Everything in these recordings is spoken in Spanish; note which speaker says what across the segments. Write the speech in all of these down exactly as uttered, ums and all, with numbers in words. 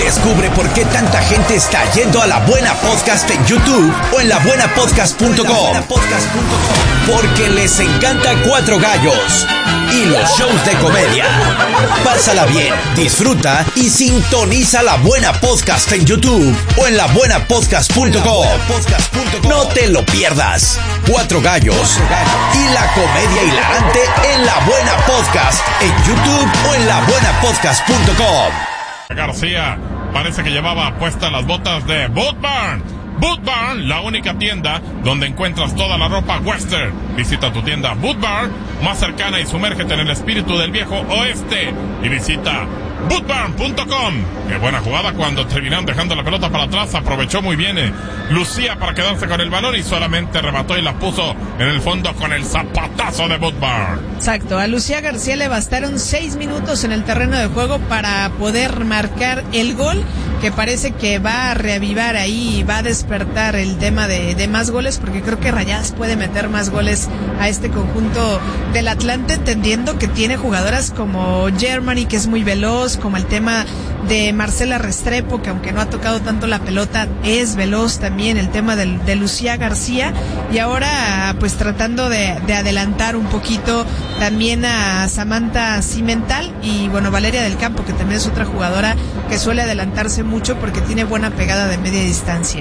Speaker 1: Descubre por qué tanta gente está yendo a La Buena Podcast en YouTube o en la buena podcast punto com. Porque les encanta Cuatro Gallos y los shows de comedia. Pásala bien, disfruta y sintoniza La Buena Podcast en YouTube o en la buena podcast punto com. No te lo pierdas. Cuatro Gallos y la comedia hilarante en La Buena Podcast en YouTube o en la buena podcast punto com.
Speaker 2: García parece que llevaba puestas las botas de Boot Barn. Boot Barn, la única tienda donde encuentras toda la ropa western. Visita tu tienda Boot Barn más cercana y sumérgete en el espíritu del viejo oeste. Y visita boot barn punto com. Qué buena jugada cuando terminaron dejando la pelota para atrás. Aprovechó muy bien eh, Lucía para quedarse con el balón y solamente remató y la puso en el fondo con el zapatazo de Boot Barn.
Speaker 3: Exacto, a Lucía García le bastaron seis minutos en el terreno de juego para poder marcar el gol, que parece que va a reavivar ahí, va a despertar el tema de, de más goles, porque creo que Rayadas puede meter más goles a este conjunto del Atlante, entendiendo que tiene jugadoras como Germany, que es muy veloz, como el tema de Marcela Restrepo, que aunque no ha tocado tanto la pelota, es veloz también, el tema de, de Lucía García, y ahora pues tratando de, de adelantar un poquito también a Samantha Cimental y bueno, Valeria del Campo, que también es otra jugadora que suele adelantarse mucho porque tiene buena pegada de media distancia.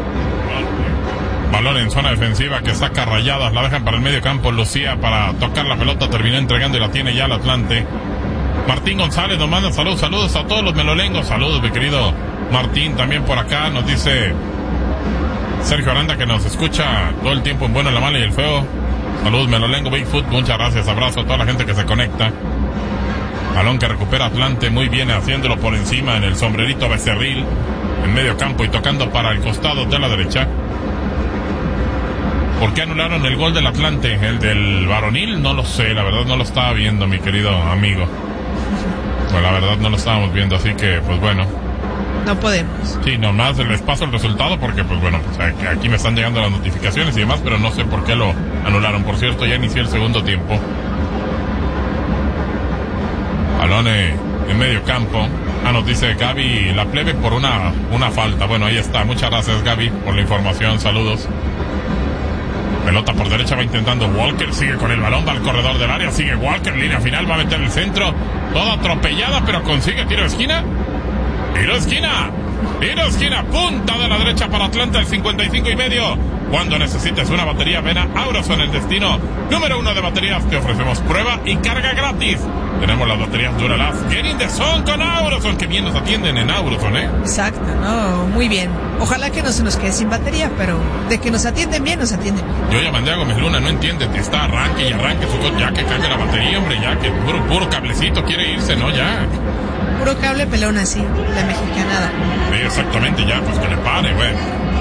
Speaker 2: Balón en zona defensiva que saca Rayadas, la dejan para el medio campo. Lucía para tocar la pelota terminó entregando y la tiene ya el Atlante. Martín González nos manda saludos, saludos a todos los melolengos, saludos mi querido Martín, también por acá nos dice Sergio Aranda que nos escucha todo el tiempo en bueno, en la mala y el feo. Saludos melolengo, Bigfoot, muchas gracias, abrazo a toda la gente que se conecta. Balón que recupera Atlante, muy bien haciéndolo por encima en el sombrerito Becerril, en medio campo y tocando para el costado de la derecha. ¿Por qué anularon el gol del Atlante? ¿El del varonil? No lo sé, la verdad no lo estaba viendo, mi querido amigo. Pues la verdad no lo estábamos viendo, así que pues bueno.
Speaker 3: No podemos.
Speaker 2: Sí, nomás les paso el resultado porque pues bueno, pues aquí me están llegando las notificaciones y demás, pero no sé por qué lo anularon. Por cierto, ya inició el segundo tiempo. Balón en medio campo. Ah, nos dice Gaby La Plebe por una, una falta. Bueno, ahí está. Muchas gracias, Gaby, por la información. Saludos. Pelota por derecha, va intentando Walker, sigue con el balón, va al corredor del área, sigue Walker, línea final, va a meter el centro, toda atropellada, pero consigue tiro de esquina, tiro de esquina, tiro de esquina, punta de la derecha para Atlanta, el cincuenta y cinco y medio. Cuando necesites una batería, ven a Auroson, el destino número uno de baterías. Te ofrecemos prueba y carga gratis. Tenemos las baterías Duralast Get in the Zone con Auroson, que bien nos atienden en Auroson, ¿eh?
Speaker 3: Exacto, no, muy bien. Ojalá que no se nos quede sin batería, pero de que nos atienden bien, nos atienden bien.
Speaker 2: Yo ya mandé a Gómez Luna, no entiende, te está arranque y arranque su coche, ya que cambie la batería, hombre, ya que puro, puro cablecito quiere irse, ¿no? Ya.
Speaker 3: Puro cable pelón así, la mexicanada.
Speaker 2: Sí, exactamente, ya, pues que le pare, güey.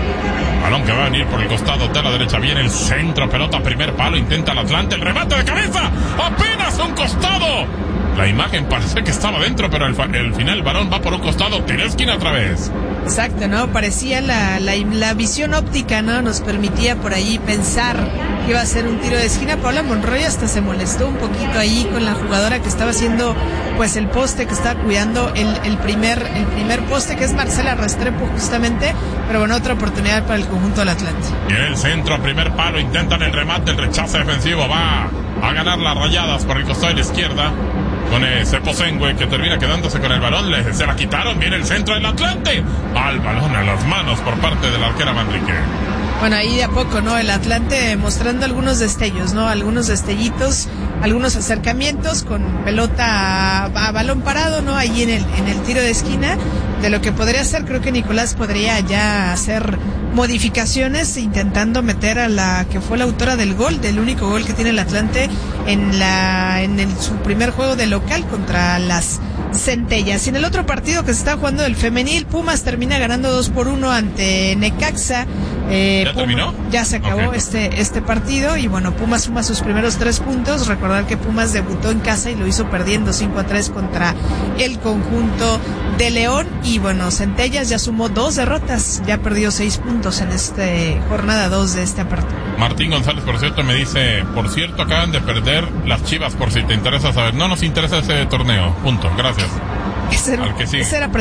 Speaker 2: Balón que va a venir por el costado de la derecha, viene el centro, pelota, primer palo, intenta el Atlante, el remate de cabeza, apenas a un costado. La imagen parece que estaba dentro, pero el, el final el balón va por un costado, tiro de esquina otra vez.
Speaker 3: Exacto, ¿no? Parecía la, la, la visión óptica, ¿no? Nos permitía por ahí pensar que iba a ser un tiro de esquina. Paula Monroy hasta se molestó un poquito ahí con la jugadora que estaba haciendo pues el poste, que estaba cuidando el, el primer el primer poste, que es Marcela Restrepo justamente, pero bueno, otra oportunidad para el conjunto del Atlante.
Speaker 2: Y en el centro, primer palo, intentan el remate, el rechazo defensivo, va a ganar las Rayadas por el costado de la izquierda. Con ese Posengue que termina quedándose con el balón, le, se la quitaron, viene el centro del Atlante, al balón a las manos por parte de la arquera Manrique.
Speaker 3: Bueno, ahí de a poco, ¿no? El Atlante mostrando algunos destellos, ¿no? Algunos destellitos, algunos acercamientos con pelota a, a balón parado, ¿no? Ahí en el, en el tiro de esquina, de lo que podría ser, creo que Nicolás podría ya hacer modificaciones intentando meter a la que fue la autora del gol, del único gol que tiene el Atlante en la en el, su primer juego de local contra las Centellas. Y en el otro partido que se está jugando del femenil, Pumas termina ganando dos por uno ante Necaxa. Eh,
Speaker 2: ¿Ya
Speaker 3: Puma,
Speaker 2: terminó?
Speaker 3: Ya se acabó
Speaker 2: Okay.
Speaker 3: este este partido y bueno, Pumas suma sus primeros tres puntos. Recordar que Pumas debutó en casa y lo hizo perdiendo cinco a tres contra el conjunto de León. Y bueno, Centellas ya sumó dos derrotas, ya perdió seis puntos en este jornada dos de este partido.
Speaker 2: Martín González, por cierto, me dice, por cierto, acaban de perder las Chivas, por si te interesa saber. No nos interesa ese torneo, punto, gracias.
Speaker 3: Ese era,
Speaker 2: Al que sigue.
Speaker 3: ese era